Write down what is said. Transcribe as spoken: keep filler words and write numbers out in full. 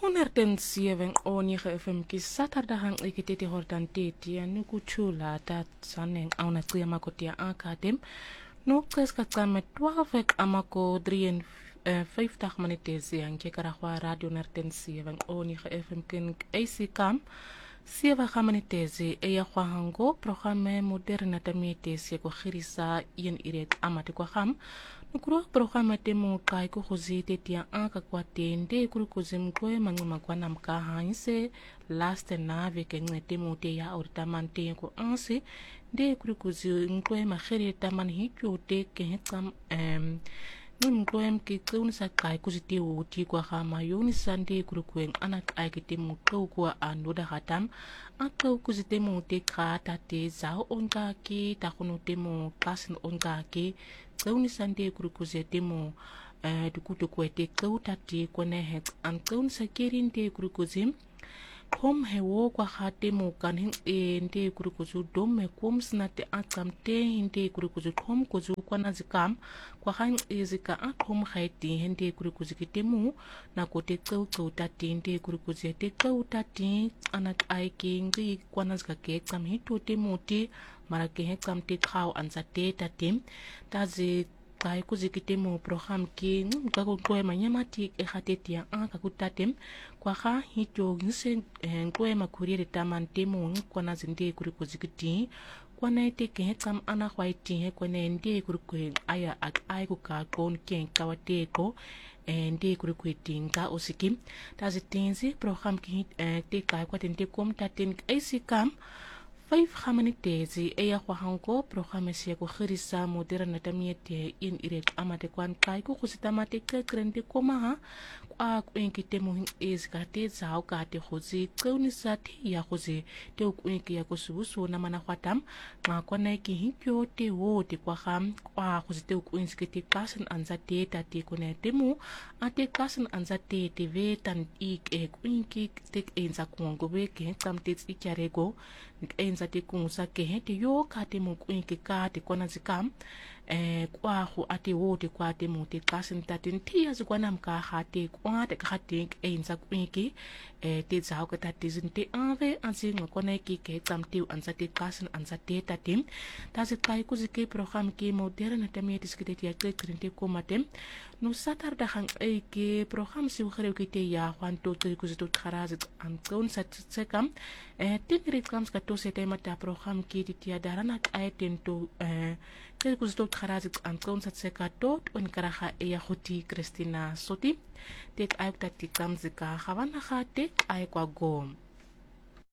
honderd zeven onige F M ki saterdagang ikitete hortan teti ya nukuchula tat saneng au na tria makoti ya akadem no kreska kame twaalf amako drieënvyftig minute yang ke karagwa radio honderd zeven onige F M ken A C kam sewe gaminitezi eya kwahango programme moderne tametesi ko khirisa yen iret amate kwa kham nukuro programme temo kai ko khozite tia anka kwa tende kuru kozimkwe manguma kwa namka hanse last na veke ngete mote ya ortamante ko anse de kuru kozimkwe ma khiri taman hikyo te ke kam em Nungloem ki kun sa kai kusiti uti kwa kama yoni sande kurukuen anak ai kite mukau kwa anoda hatam atau kusite mu te kata te zao onka ki takuno te mu kasin onka ki kun sande kurukuzete mu dukutu kwa te kau tati kwa nehet an kun sa kirin te kurukuzim kom hewo kwa hate mo kan hin ende kurukuzu dom me kom snate atam te hinde kurukuzu kom kuzu kwa nazikam kwa han ezika atom haiti hinde kurukuzu kitemu na kote kau kau tati hinde kurukuzu te kau tati anak aiki ngi kwa nazika ke kam hito te moti marake he kam te khao ansate tatim tazi kai kuzikite mo program ki ngako kwa manyamati e hatetia aka kutatem kwa ha hito nse kwa makurire tamante mo kwa nazinde kuri kuzikiti kwa naite ke kam ana khwaiti he kwa nende kuri kwe aya ak ai ku ka kon ken kawateko ende kuri kwetinga osikim tazitinzi program ki te kai kwa tente kom tatin asikam Vijf gaminitezi eya kwa hanko programme siya ko khirisa moderne tamiete in iret amate kwan kai ko kusita mate krende koma ha kwa kwenkite mo is ka te zao ka te khozi tseuni sati ya khozi te kwenki ya ko subusu na mana kwatam ma kwana ki hinkyo te wo te kwa ham kwa khozi te kwenki te kasen anzate tati kone temu ate kasen anzate te ve tan ik e kwenki te enza kongo be ke tamte ikarego enza te kunsa ke he te yo ka te mo kwenki ka te kona zikam eh kwa ho ate wo te kwa te mo te kasen tatin tia zikwana mka ha te kwa te ka te enza kwenki eh te zao ka tate zinte ave ansi ngakona ki ke tamte anza te kasen anza te tatim tazi kai kuzike program ki moderne tamete skite ya ke krente komatem no satarda hang e ke program si ukhere ki te ya kwanto te kuzito kharazit an kon sat sekam eh tinri kams ka to sete mata program ki ti ya darana ay tento eh ke kuzito kharazit an kon sat sekato on karaha e ya khoti Christina Soti tek ay tati kamzika khawana khate ay kwa gom